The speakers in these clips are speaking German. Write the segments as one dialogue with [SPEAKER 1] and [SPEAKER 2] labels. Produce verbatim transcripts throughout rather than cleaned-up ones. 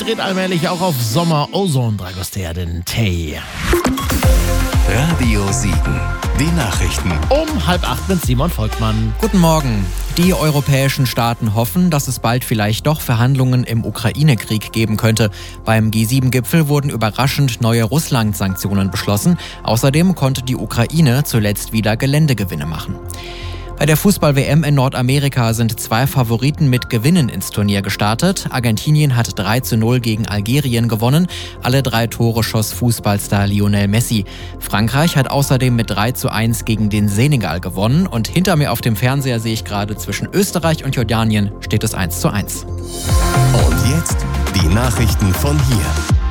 [SPEAKER 1] dreht allmählich auch auf Sommer. Ozone Dragostea den Tee.
[SPEAKER 2] Radio Siegen. Die Nachrichten.
[SPEAKER 1] Um halb acht mit Simon Volkmann.
[SPEAKER 3] Guten Morgen. Die europäischen Staaten hoffen, dass es bald vielleicht doch Verhandlungen im Ukraine-Krieg geben könnte. Beim G sieben Gipfel wurden überraschend neue Russland-Sanktionen beschlossen. Außerdem konnte die Ukraine zuletzt wieder Geländegewinne machen. Bei der Fußball-W M in Nordamerika sind zwei Favoriten mit Gewinnen ins Turnier gestartet. Argentinien hat drei zu null gegen Algerien gewonnen. Alle drei Tore schoss Fußballstar Lionel Messi. Frankreich hat außerdem mit drei zu eins gegen den Senegal gewonnen. Und hinter mir auf dem Fernseher sehe ich gerade, zwischen Österreich und Jordanien steht es eins zu eins.
[SPEAKER 2] Und jetzt die Nachrichten von hier.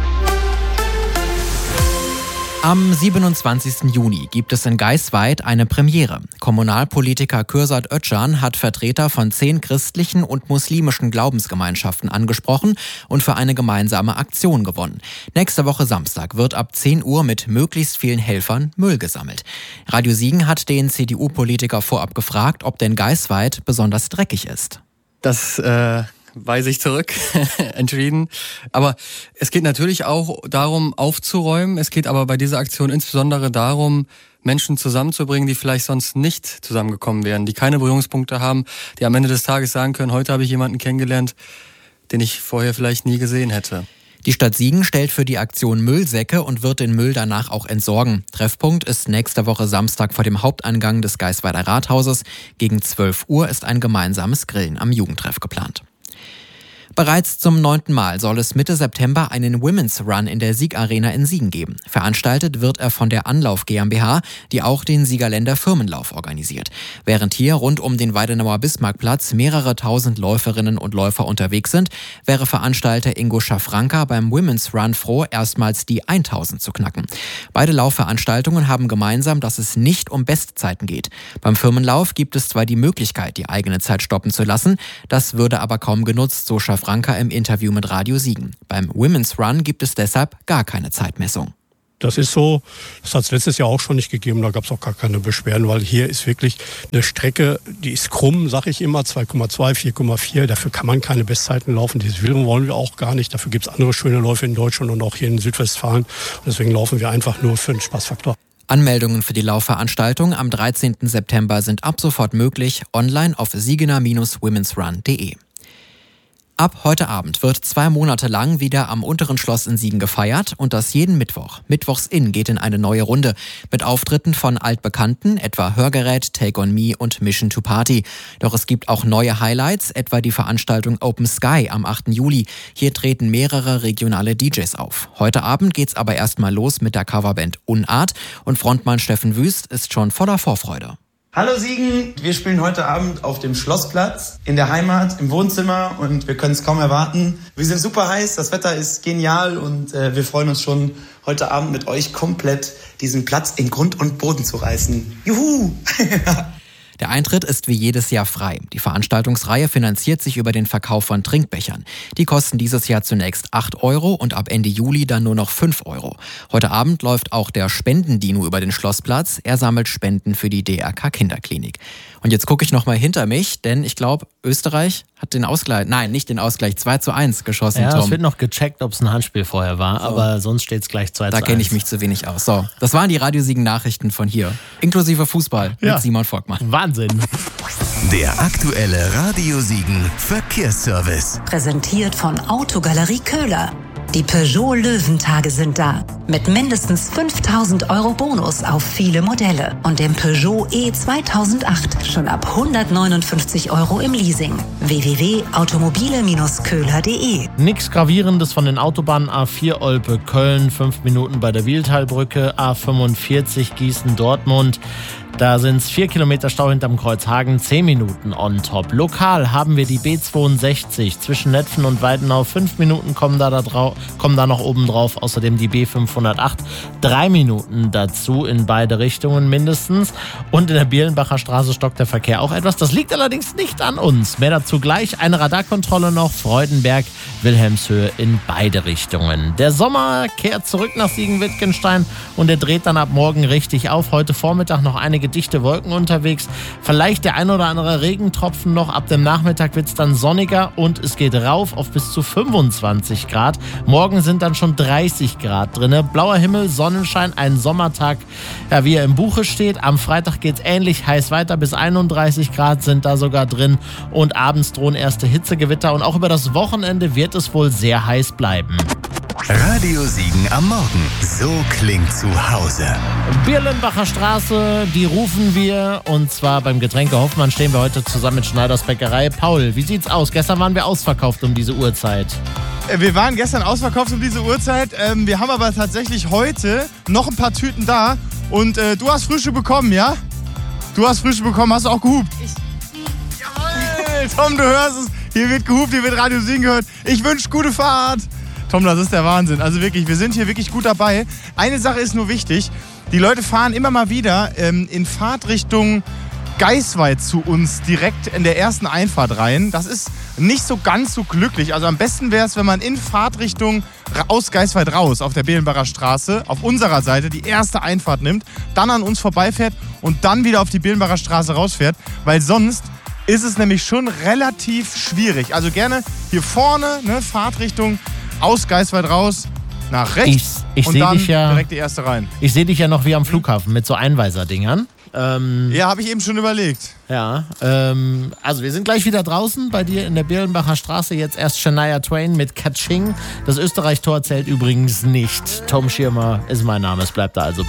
[SPEAKER 3] Am siebenundzwanzigsten Juni gibt es in Geisweid eine Premiere. Kommunalpolitiker Kürsat Özcan hat Vertreter von zehn christlichen und muslimischen Glaubensgemeinschaften angesprochen und für eine gemeinsame Aktion gewonnen. Nächste Woche Samstag wird ab zehn Uhr mit möglichst vielen Helfern Müll gesammelt. Radio Siegen hat den C D U-Politiker vorab gefragt, ob denn Geisweid besonders dreckig ist.
[SPEAKER 4] Das äh weise ich zurück, entschieden. Aber es geht natürlich auch darum, aufzuräumen. Es geht aber bei dieser Aktion insbesondere darum, Menschen zusammenzubringen, die vielleicht sonst nicht zusammengekommen wären, die keine Berührungspunkte haben, die am Ende des Tages sagen können, heute habe ich jemanden kennengelernt, den ich vorher vielleicht nie gesehen hätte.
[SPEAKER 3] Die Stadt Siegen stellt für die Aktion Müllsäcke und wird den Müll danach auch entsorgen. Treffpunkt ist nächste Woche Samstag vor dem Haupteingang des Geisweider Rathauses. Gegen zwölf Uhr ist ein gemeinsames Grillen am Jugendtreff geplant. Bereits zum neunten Mal soll es Mitte September einen Women's Run in der Sieg-Arena in Siegen geben. Veranstaltet wird er von der Anlauf GmbH, die auch den Siegerländer Firmenlauf organisiert. Während hier rund um den Weidenauer Bismarckplatz mehrere tausend Läuferinnen und Läufer unterwegs sind, wäre Veranstalter Ingo Schafranka beim Women's Run froh, erstmals die tausend zu knacken. Beide Laufveranstaltungen haben gemeinsam, dass es nicht um Bestzeiten geht. Beim Firmenlauf gibt es zwar die Möglichkeit, die eigene Zeit stoppen zu lassen, das würde aber kaum genutzt, so Schafranka Franka im Interview mit Radio Siegen. Beim Women's Run gibt es deshalb gar keine Zeitmessung.
[SPEAKER 5] Das ist so, das hat es letztes Jahr auch schon nicht gegeben, da gab es auch gar keine Beschwerden, weil hier ist wirklich eine Strecke, die ist krumm, sag ich immer, zwei Komma zwei, vier Komma vier, dafür kann man keine Bestzeiten laufen, das wollen wir auch gar nicht, dafür gibt es andere schöne Läufe in Deutschland und auch hier in Südwestfalen, deswegen laufen wir einfach nur für den Spaßfaktor.
[SPEAKER 3] Anmeldungen für die Laufveranstaltung am dreizehnten September sind ab sofort möglich, online auf siegener Bindestrich womens run punkt de. Ab heute Abend wird zwei Monate lang wieder am Unteren Schloss in Siegen gefeiert und das jeden Mittwoch. Mittwochs In geht in eine neue Runde mit Auftritten von Altbekannten, etwa Hörgerät, Take on Me und Mission to Party. Doch es gibt auch neue Highlights, etwa die Veranstaltung Open Sky am achten Juli. Hier treten mehrere regionale D Js auf. Heute Abend geht's aber erstmal los mit der Coverband Unart und Frontmann Steffen Wüst ist schon voller Vorfreude.
[SPEAKER 6] Hallo Siegen, wir spielen heute Abend auf dem Schlossplatz, in der Heimat, im Wohnzimmer und wir können es kaum erwarten. Wir sind super heiß, das Wetter ist genial und äh, wir freuen uns schon, heute Abend mit euch komplett diesen Platz in Grund und Boden zu reißen. Juhu!
[SPEAKER 3] Der Eintritt ist wie jedes Jahr frei. Die Veranstaltungsreihe finanziert sich über den Verkauf von Trinkbechern. Die kosten dieses Jahr zunächst acht Euro und ab Ende Juli dann nur noch fünf Euro. Heute Abend läuft auch der Spendendino über den Schlossplatz. Er sammelt Spenden für die D R K Kinderklinik. Und jetzt gucke ich nochmal hinter mich, denn ich glaube, Österreich hat den Ausgleich, nein, nicht den Ausgleich, zwei zu eins geschossen,
[SPEAKER 1] ja,
[SPEAKER 3] Tom.
[SPEAKER 1] Es wird noch gecheckt, ob es ein Handspiel vorher war, so. Aber sonst steht es gleich zwei zu eins.
[SPEAKER 3] Da kenne ich mich zu wenig aus. So, das waren die Radio Siegen Nachrichten von hier, inklusive Fußball
[SPEAKER 1] ja.
[SPEAKER 3] mit Simon Volkmann.
[SPEAKER 1] Wahnsinn.
[SPEAKER 2] Der aktuelle Radio Siegen Verkehrsservice.
[SPEAKER 7] Präsentiert von Autogalerie Köhler. Die Peugeot Löwentage sind da. Mit mindestens fünftausend Euro Bonus auf viele Modelle. Und dem Peugeot E zweitausendacht schon ab hundertneunundfünfzig Euro im Leasing. w w w punkt automobile Bindestrich köhler punkt de.
[SPEAKER 1] Nichts Gravierendes von den Autobahnen A vier Olpe Köln, fünf Minuten bei der Wiehltalbrücke, A fünfundvierzig Gießen Dortmund. Da sind es vier Kilometer Stau hinterm Kreuzhagen, zehn Minuten on top. Lokal haben wir die B zweiundsechzig zwischen Netphen und Weidenau. fünf Minuten kommen da, da, drau- kommen da noch oben drauf. Außerdem die B fünfhundertacht. drei Minuten dazu in beide Richtungen mindestens. Und in der Bielenbacher Straße stockt der Verkehr auch etwas. Das liegt allerdings nicht an uns. Mehr dazu gleich. Eine Radarkontrolle noch. Freudenberg, Wilhelmshöhe in beide Richtungen. Der Sommer kehrt zurück nach Siegen-Wittgenstein und er dreht dann ab morgen richtig auf. Heute Vormittag noch einige dichte Wolken unterwegs. Vielleicht der ein oder andere Regentropfen noch. Ab dem Nachmittag wird es dann sonniger und es geht rauf auf bis zu fünfundzwanzig Grad. Morgen sind dann schon dreißig Grad drin. Blauer Himmel, Sonnenschein, ein Sommertag, ja, wie er im Buche steht. Am Freitag geht es ähnlich heiß weiter. Bis einunddreißig Grad sind da sogar drin. Und abends drohen erste Hitzegewitter. Und auch über das Wochenende wird es wohl sehr heiß bleiben.
[SPEAKER 2] Radio Siegen am Morgen. So klingt zu Hause.
[SPEAKER 1] Birlenbacher Straße, die rufen wir. Und zwar beim Getränke Hoffmann stehen wir heute zusammen mit Schneiders Bäckerei. Paul, wie sieht's aus? Gestern waren wir ausverkauft um diese Uhrzeit.
[SPEAKER 8] Wir waren gestern ausverkauft um diese Uhrzeit. Ähm, wir haben aber tatsächlich heute noch ein paar Tüten da. Und äh, du hast Frühstück bekommen, ja? Du hast Frühstück bekommen, hast du auch gehupt? Ich. Jawohl! Tom, du hörst es. Hier wird gehupt, hier wird Radio Siegen gehört. Ich wünsche gute Fahrt. Tom, das ist der Wahnsinn. Also wirklich, wir sind hier wirklich gut dabei. Eine Sache ist nur wichtig. Die Leute fahren immer mal wieder ähm, in Fahrtrichtung Geisweid zu uns direkt in der ersten Einfahrt rein. Das ist nicht so ganz so glücklich. Also am besten wäre es, wenn man in Fahrtrichtung aus Geisweid raus auf der Birlenbacher Straße auf unserer Seite die erste Einfahrt nimmt, dann an uns vorbeifährt und dann wieder auf die Birlenbacher Straße rausfährt, weil sonst ist es nämlich schon relativ schwierig. Also gerne hier vorne, ne, Fahrtrichtung aus Geisweid raus, nach rechts
[SPEAKER 1] ich, ich
[SPEAKER 8] und dann
[SPEAKER 1] dich ja,
[SPEAKER 8] direkt die erste rein.
[SPEAKER 1] Ich sehe dich ja noch wie am Flughafen mit so Einweiserdingern. Ähm,
[SPEAKER 8] ja, habe ich eben schon überlegt.
[SPEAKER 1] Ja, ähm, also wir sind gleich wieder draußen bei dir in der Birlenbacher Straße. Jetzt erst Shania Twain mit Kaching. Das Österreich-Tor zählt übrigens nicht. Tom Schirmer ist mein Name, es bleibt da also.